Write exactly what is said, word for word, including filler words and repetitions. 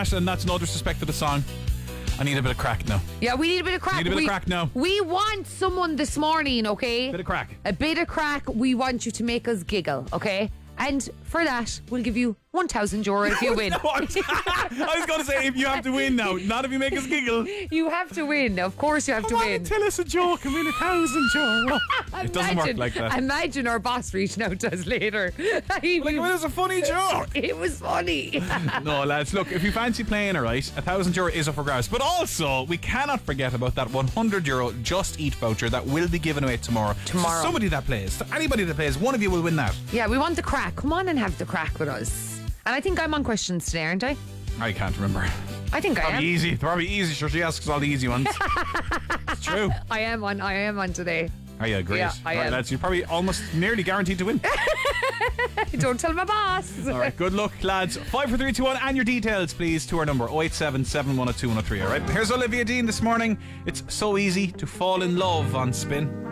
And that's no disrespect to the song. I need a bit of crack now. Yeah, we need a bit of crack. Need a bit we, of crack now. We want someone this morning, okay? Bit of crack. A bit of crack. We want you to make us giggle, okay? And for that, we'll give you one thousand euro if you win. No, I was, I was going to say if you have to win now, not if you make us giggle. You have to win. Of course you have Come to on win. and tell us a joke and win a thousand euro. It doesn't work like that. Imagine our boss reaching out to us later. Like, it was a funny joke. It was funny. No, lads, look, if you fancy playing, all right, a thousand euro is up for grabs. But also, we cannot forget about that one hundred euro Just Eat voucher that will be given away tomorrow. Tomorrow. To somebody that plays, to anybody that plays, one of you will win that. Yeah, we want the crack. Come on and have the crack with us. And I think I'm on questions today, aren't I? I can't remember. I think I Probably am. easy. Probably easy. Sure, she asks all the easy ones. It's true. I am on. I am on today. Oh yeah, great. Yeah, I all right, am. lads, you're probably almost nearly guaranteed to win. Don't tell my boss. All right, good luck, lads. Five, four, three, two, one, and your details, please, to our number oh eight seven, seven one oh two, one oh three. All right. Here's Olivia Dean this morning. It's so easy to fall in love on Spin.